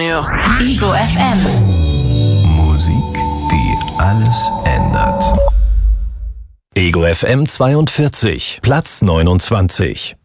you. Ego FM. Musik, die alles ändert. Ego FM 42, Platz 29.